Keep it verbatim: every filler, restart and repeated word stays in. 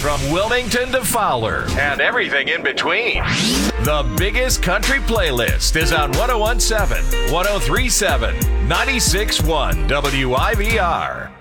From Wilmington to Fowler and everything in between. The biggest country playlist is on one oh one point seven, one oh three point seven, ninety-six point one W I V R.